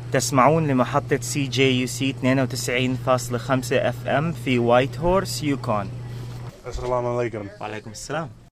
تسمعون لمحطة CJUC 92.5 FM في وايت هورس يوكون. السلام عليكم. وعليكم السلام.